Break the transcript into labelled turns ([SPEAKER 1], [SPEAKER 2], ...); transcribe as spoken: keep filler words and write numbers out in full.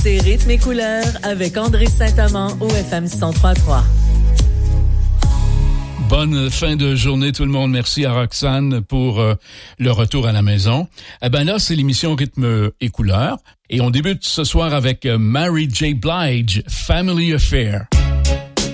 [SPEAKER 1] C'est Rythme et couleurs avec André Saint-Amand au F M cent trois point trois.
[SPEAKER 2] Bonne fin de journée tout le monde. Merci à Roxane pour euh, le retour à la maison. Eh ben là, c'est l'émission Rythme et couleurs. Et on débute ce soir avec euh, Mary J. Blige, Family Affair.